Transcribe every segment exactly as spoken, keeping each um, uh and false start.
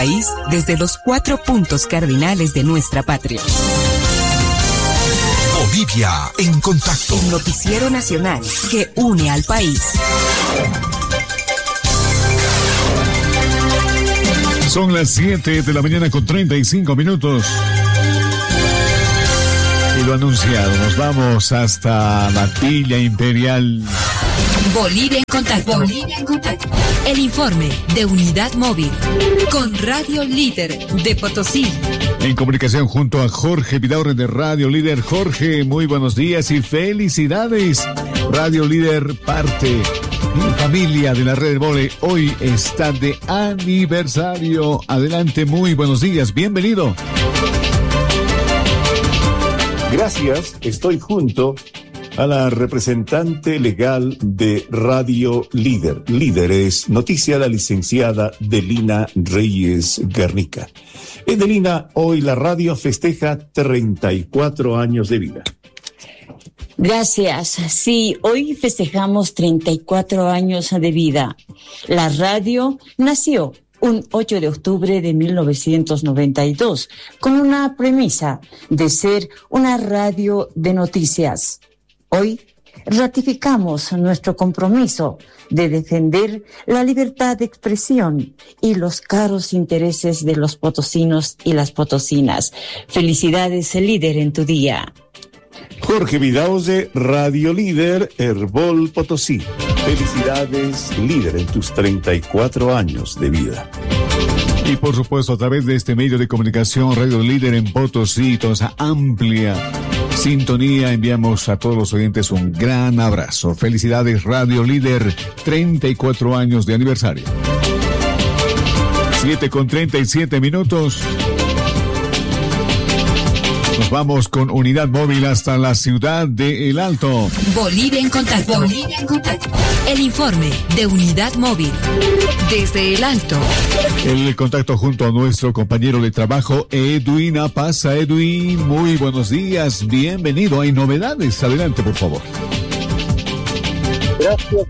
país desde los cuatro puntos cardinales de nuestra patria. Bolivia en contacto. El noticiero nacional que une al país. Son las siete de la mañana con treinta y cinco minutos. Y lo anunciado, nos vamos hasta la Villa Imperial. Bolivia en contacto. Bolivia en contacto. El informe de Unidad Móvil con Radio Líder de Potosí. En comunicación junto a Jorge Vidaurre de Radio Líder. Jorge, muy buenos días y felicidades. Radio Líder, parte y familia de la red Vole, hoy está de aniversario. Adelante, muy buenos días, bienvenido. Gracias, estoy junto a la representante legal de Radio Líder. Líder es noticia la licenciada Delina Reyes Guernica. Delina, hoy la radio festeja treinta y cuatro años de vida. Gracias. Sí, hoy festejamos treinta y cuatro años de vida. La radio nació un ocho de octubre de mil novecientos noventa y dos, con una premisa de ser una radio de noticias. Hoy ratificamos nuestro compromiso de defender la libertad de expresión y los caros intereses de los potosinos y las potosinas. Felicidades, Líder, en tu día. Jorge Vidaurre, Radio Líder, Herbol Potosí. Felicidades, Líder, en tus treinta y cuatro años de vida. Y por supuesto, a través de este medio de comunicación, Radio Líder en Potosí, toda esa amplia sintonía, enviamos a todos los oyentes un gran abrazo. Felicidades, Radio Líder, treinta y cuatro años de aniversario. siete con treinta y siete minutos. Nos vamos con Unidad Móvil hasta la ciudad de El Alto. Bolivia en contacto. Bolivia en contacto. El informe de Unidad Móvil desde El Alto. El contacto junto a nuestro compañero de trabajo, Edwin Apaza. Edwin, muy buenos días, bienvenido. Hay novedades, adelante por favor. Gracias,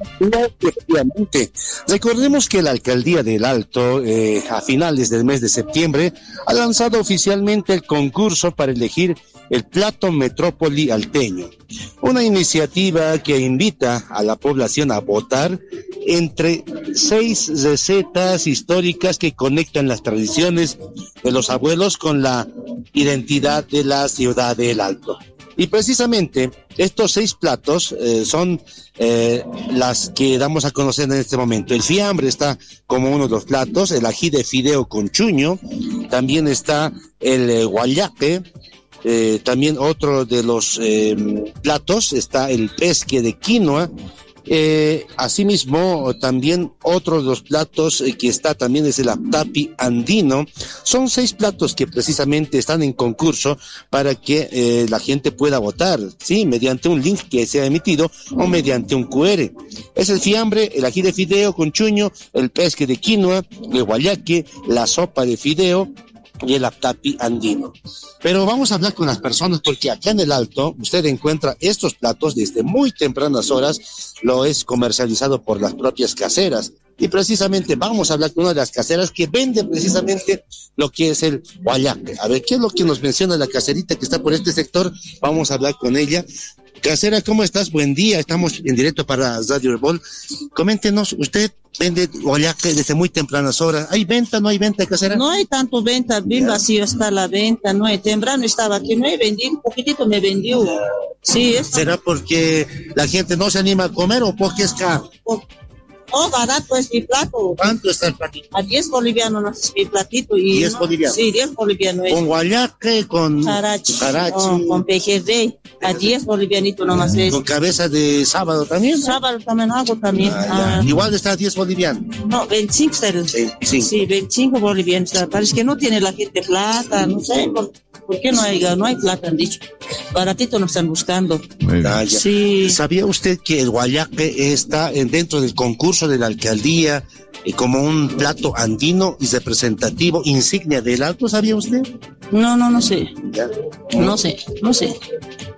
efectivamente. Recordemos que la alcaldía del Alto, eh, a finales del mes de septiembre, ha lanzado oficialmente el concurso para elegir el plato Metrópoli alteño. Una iniciativa que invita a la población a votar entre seis recetas históricas que conectan las tradiciones de los abuelos con la identidad de la ciudad del Alto. Y precisamente estos seis platos eh, son eh, las que damos a conocer en este momento. El fiambre está como uno de los platos, el ají de fideo con chuño, también está el eh, guayaque, eh, también otro de los eh, platos está el pesque de quinoa. Eh, asimismo, también otro de los platos eh, que está también es el aptapi andino. Son seis platos que precisamente están en concurso para que eh, la gente pueda votar, sí, mediante un link que se ha emitido o mediante un cu erre. Es el fiambre, el ají de fideo con chuño, el pesque de quinoa, el guayaque, la sopa de fideo y el aptapi andino. Pero vamos a hablar con las personas porque acá en el Alto usted encuentra estos platos desde muy tempranas horas, lo es comercializado por las propias caseras. Y precisamente vamos a hablar con una de las caseras que vende precisamente lo que es el guayaque. A ver, ¿qué es lo que nos menciona la caserita que está por este sector? Vamos a hablar con ella. Casera, ¿cómo estás? Buen día, estamos en directo para Radio Herbol. Coméntenos, usted vende guayaque desde muy tempranas horas. ¿Hay venta, no hay venta, casera? No hay tanto venta, bien vacío está la venta, no hay, temprano estaba aquí, no hay vendido, un poquitito me vendió. Sí, es... ¿Será porque la gente no se anima a comer o porque es caro? Por... Oh, barato es mi plato. ¿Cuánto está el platito? A diez bolivianos no es mi platito. Y ¿diez no, bolivianos? Sí, diez bolivianos. ¿Con guayaque, con carachi? Carachi. Oh, con pejerrey. A diez bolivianitos nomás es. ¿Con cabeza de sábado también? Sábado también hago también. Ah, ah. Igual está a diez bolivianos. No, veinticinco está el... veinticinco. Sí, veinticinco bolivianos. Parece que no tiene la gente plata, no sé. Por, ¿por qué no hay, no hay plata, han dicho? Baratito nos están buscando. Ah, sí. ¿Sabía usted que el guayaque está dentro del concurso de la alcaldía eh, como un plato andino y representativo, insignia del Alto? ¿Sabía usted? No, no, no sé. ¿Ya? No sé, no sé.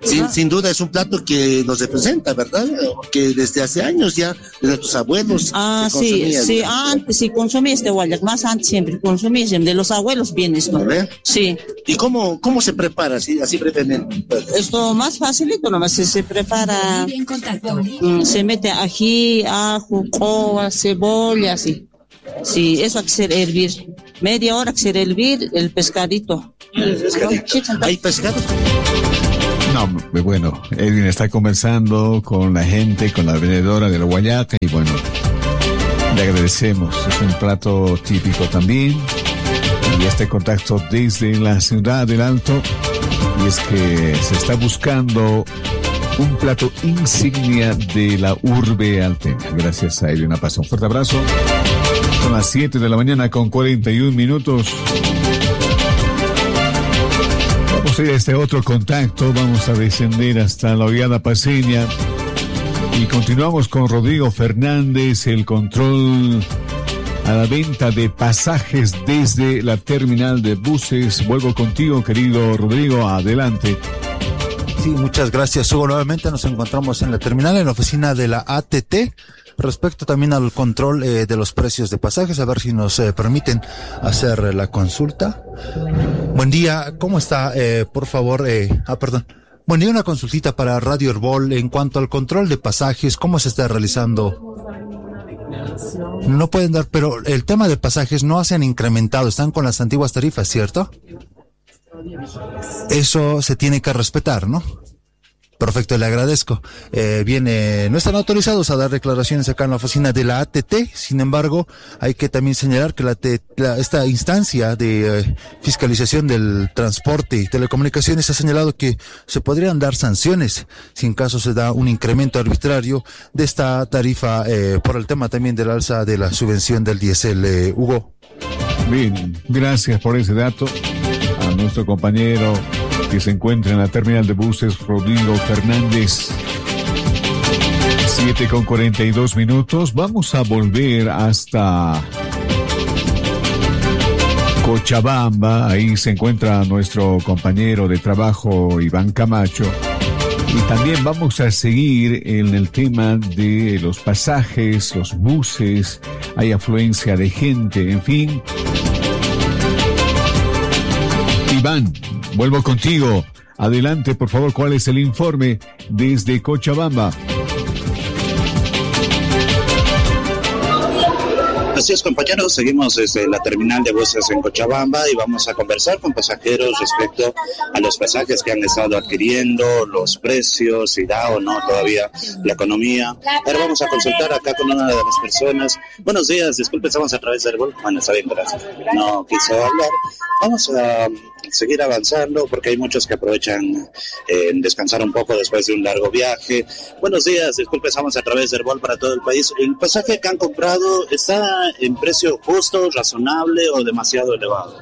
Sin, sin duda es un plato que nos representa, ¿verdad? Que desde hace años ya, desde tus abuelos. Ah, sí, sí, antes sí consumí este guayac, más antes siempre consumí, de los abuelos vienes, ¿no? ¿Ve? Sí. ¿Y cómo, cómo se prepara así, así brevemente? Esto más facilito, nomás se, se prepara, mm, se mete ají, ajo, coba, cebolla, así. Sí, eso hay que hacer hervir. Media hora hay que hacer hervir el pescadito. El pescadito. ¿Hay pescado? No, bueno, Edwin está conversando con la gente, con la vendedora de la guayaca y bueno, le agradecemos. Es un plato típico también y este contacto desde la ciudad del Alto, y es que se está buscando un plato insignia de la urbe alteña. Gracias a Edwin Paz. Un fuerte abrazo. Son las siete de la mañana con cuarenta y un minutos. Vamos a ir a este otro contacto, vamos a descender hasta la Hollada Paceña y continuamos con Rodrigo Fernández, el control a la venta de pasajes desde la terminal de buses. Vuelvo contigo, querido Rodrigo, adelante. Sí, muchas gracias, Hugo. Nuevamente nos encontramos en la terminal, en la oficina de la A T T, respecto también al control eh, de los precios de pasajes, a ver si nos eh, permiten hacer eh, la consulta. Buen día, ¿cómo está? Eh, por favor, eh, ah, perdón. Buen día, una consultita para Radio Herbol en cuanto al control de pasajes, ¿cómo se está realizando? No pueden dar, pero el tema de pasajes no se han incrementado, están con las antiguas tarifas, ¿cierto? Eso se tiene que respetar, ¿no? Perfecto, le agradezco. Eh, bien, eh, no están autorizados a dar declaraciones acá en la oficina de la A T T, sin embargo, hay que también señalar que la, la esta instancia de eh, fiscalización del transporte y telecomunicaciones ha señalado que se podrían dar sanciones si en caso se da un incremento arbitrario de esta tarifa eh, por el tema también del alza de la subvención del diésel, eh, Hugo. Bien, gracias por ese dato a nuestro compañero que se encuentra en la terminal de buses, Rodrigo Fernández. siete con cuarenta y dos minutos. Vamos a volver hasta Cochabamba. Ahí se encuentra nuestro compañero de trabajo, Iván Camacho. Y también vamos a seguir en el tema de los pasajes, los buses. Hay afluencia de gente, en fin. Iván, vuelvo contigo. Adelante, por favor, ¿cuál es el informe desde Cochabamba? Así es, compañeros, seguimos desde la terminal de buses en Cochabamba y vamos a conversar con pasajeros respecto a los pasajes que han estado adquiriendo, los precios, si da o no todavía la economía. Ahora vamos a consultar acá con una de las personas. Buenos días, disculpe, estamos a través del Herbol. Bueno, está bien, gracias. No quiso hablar. Vamos a seguir avanzando porque hay muchos que aprovechan eh, descansar un poco después de un largo viaje. Buenos días, disculpe, estamos a través del Herbol para todo el país. ¿El pasaje que han comprado está en precio justo, razonable o demasiado elevado?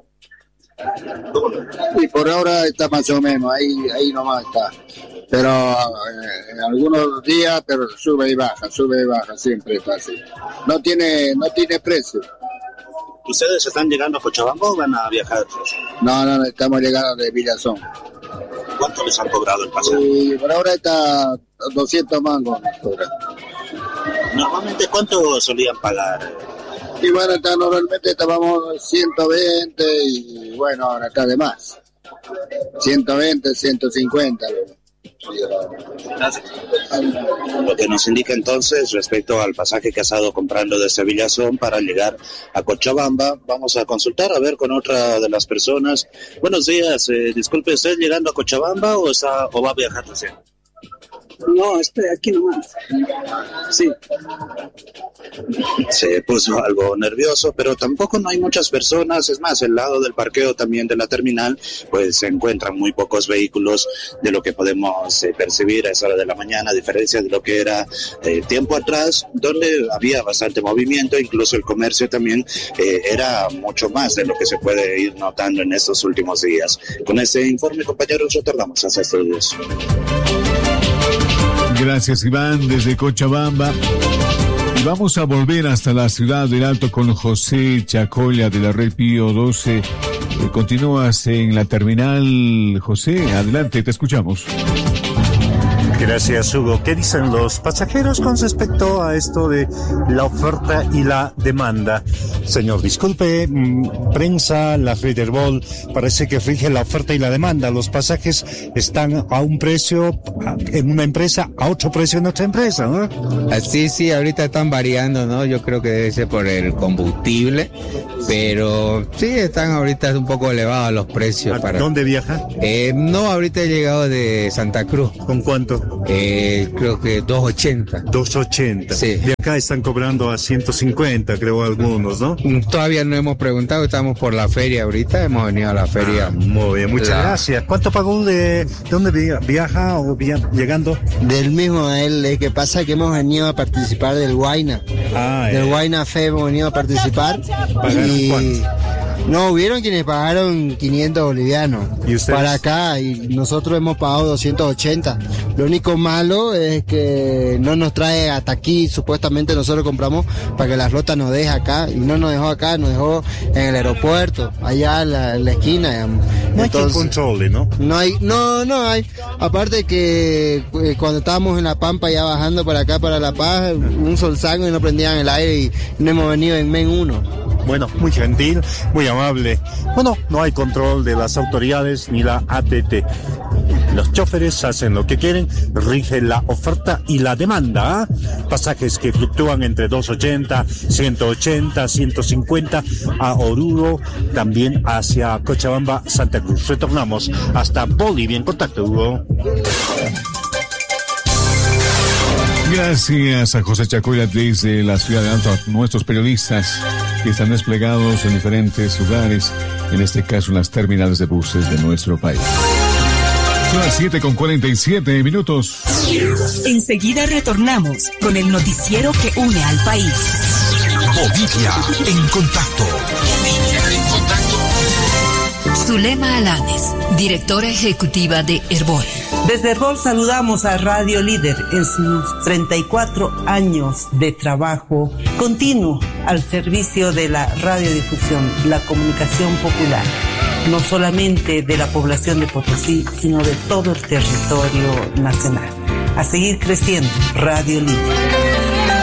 Y por ahora está más o menos, ahí, ahí nomás está. Pero eh, en algunos días, pero sube y baja, sube y baja, siempre está así. No tiene, no tiene precio. ¿Ustedes están llegando a Cochabamba o van a viajar? No, no, estamos llegando de Villazón. ¿Cuánto les han cobrado el pasaje? Y por ahora está doscientos mangos. Normalmente, ¿cuánto solían pagar? Y bueno, está, normalmente estábamos ciento veinte y bueno, ahora está de más. ciento veinte, ciento cincuenta. Lo que nos indica entonces respecto al pasaje que ha estado comprando desde Villazón para llegar a Cochabamba. Vamos a consultar a ver con otra de las personas. Buenos días, eh, disculpe, ¿usted llegando a Cochabamba o, está, o va a viajar recién? No, estoy aquí nomás. Sí. Se puso algo nervioso, pero tampoco no hay muchas personas. Es más, el lado del parqueo también de la terminal, pues se encuentran muy pocos vehículos de lo que podemos eh, percibir a esa hora de la mañana, a diferencia de lo que era eh, tiempo atrás, donde había bastante movimiento, incluso el comercio también eh, era mucho más de lo que se puede ir notando en estos últimos días. Con este informe, compañeros, retornamos hacia estudios. Gracias, Iván, desde Cochabamba. Y vamos a volver hasta la ciudad del Alto con José Chacolla de la red Pío doce. Eh, continúas en la terminal, José. Adelante, te escuchamos. Gracias, Hugo. ¿Qué dicen los pasajeros con respecto a esto de la oferta y la demanda? Señor, disculpe, prensa, la Readerbol, parece que rige la oferta y la demanda. Los pasajes están a un precio en una empresa, a otro precio en otra empresa, ¿no? Sí, sí, ahorita están variando, ¿no? Yo creo que debe ser por el combustible, pero sí, están ahorita un poco elevados los precios. ¿A para... dónde viaja? Eh, no, ahorita he llegado de Santa Cruz. ¿Con cuánto? Eh, creo que dos ochenta. dos ochenta. Sí. De acá están cobrando a ciento cincuenta, creo algunos, ¿no? Todavía no hemos preguntado, estamos por la feria ahorita, hemos venido a la feria. Ah, muy bien, muchas la... gracias. ¿Cuánto pagó de, de dónde viaja o via, llegando? Del mismo, él, eh, que pasa que hemos venido a participar del Huayna. Ah, del eh. Huayna Fe hemos venido a participar. ¿Pagaron y... cuánto? No, hubieron quienes pagaron quinientos bolivianos ¿Y ustedes? para acá y nosotros hemos pagado doscientos ochenta. Lo único malo es que no nos trae hasta aquí, supuestamente nosotros compramos para que la flota nos deje acá y no nos dejó acá, nos dejó en el aeropuerto, allá en la, en la esquina, digamos. No Entonces, hay quien controle, ¿no? No hay, no, no hay. Aparte que eh, cuando estábamos en La Pampa ya bajando para acá, para La Paz, un solsango y no prendían el aire y no hemos venido en Men uno. Bueno, muy gentil, muy amable. Bueno, no hay control de las autoridades ni la A T T. Los choferes hacen lo que quieren, rige la oferta y la demanda. ¿eh? Pasajes que fluctúan entre doscientos ochenta, ciento ochenta, ciento cincuenta a Oruro, también hacia Cochabamba, Santa Cruz. Retornamos hasta Bolivia en contacto, Hugo. Gracias a José Chacoya desde la ciudad de Alto, a nuestros periodistas que están desplegados en diferentes lugares, en este caso en las terminales de buses de nuestro país. Son las siete con cuarenta y siete minutos. Enseguida retornamos con el noticiero que une al país. Bolivia en contacto. Bolivia en contacto. Zulema Alanes, directora ejecutiva de Herbol. Desde Herbol saludamos a Radio Líder en sus treinta y cuatro años de trabajo continuo al servicio de la radiodifusión, la comunicación popular, no solamente de la población de Potosí, sino de todo el territorio nacional. A seguir creciendo, Radio Líder.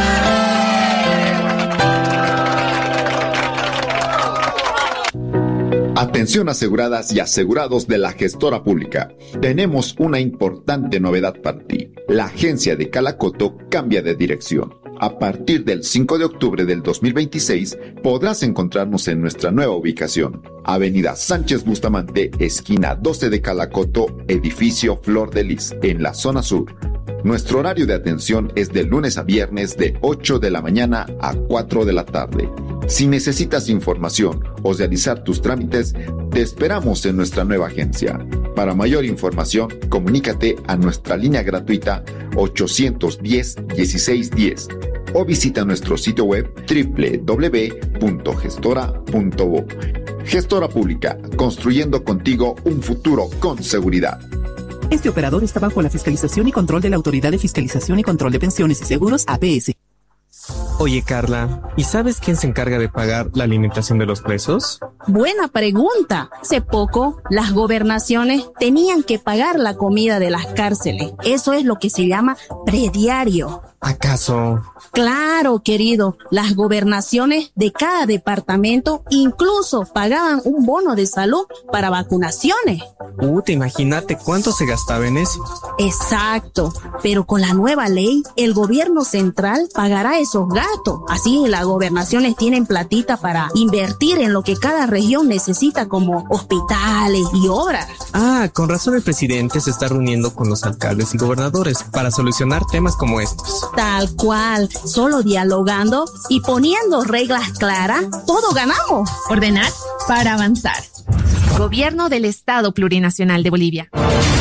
Atención aseguradas y asegurados de la gestora pública. Tenemos una importante novedad para ti. La agencia de Calacoto cambia de dirección. A partir del cinco de octubre del dos mil veintiséis podrás encontrarnos en nuestra nueva ubicación. Avenida Sánchez Bustamante, esquina doce de Calacoto, edificio Flor de Lis, en la zona sur. Nuestro horario de atención es de lunes a viernes de ocho de la mañana a cuatro de la tarde. Si necesitas información o realizar tus trámites, te esperamos en nuestra nueva agencia. Para mayor información, comunícate a nuestra línea gratuita ochocientos diez, dieciséis diez o visita nuestro sitio web doble u doble u doble u punto gestora punto bo. Gestora Pública, construyendo contigo un futuro con seguridad. Este operador está bajo la fiscalización y control de la Autoridad de Fiscalización y Control de Pensiones y Seguros, A P S. Oye, Carla, ¿y sabes quién se encarga de pagar la alimentación de los presos? Buena pregunta. Hace poco, las gobernaciones tenían que pagar la comida de las cárceles. Eso es lo que se llama prediario. ¿Acaso? Claro, querido. Las gobernaciones de cada departamento incluso pagaban un bono de salud para vacunaciones. Uh, te imagínate cuánto se gastaba en eso. Exacto. Pero con la nueva ley, el gobierno central pagará esos gastos. Así las gobernaciones tienen platita para invertir en lo que cada región necesita, como hospitales y obras. Ah, con razón el presidente se está reuniendo con los alcaldes y gobernadores para solucionar temas como estos. Tal cual, solo dialogando y poniendo reglas claras, todo ganamos. Ordenar para avanzar. Gobierno del Estado Plurinacional de Bolivia.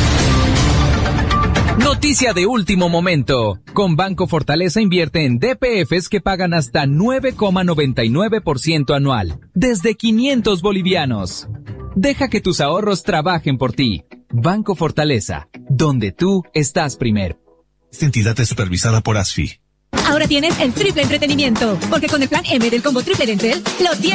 Noticia de último momento. Con Banco Fortaleza invierte en D P Fs que pagan hasta nueve coma noventa y nueve por ciento anual, desde quinientos bolivianos. Deja que tus ahorros trabajen por ti. Banco Fortaleza, donde tú estás primero. Esta entidad es supervisada por A S F I. Ahora tienes el triple entretenimiento, porque con el plan M del combo triple de Entel, lo tienes.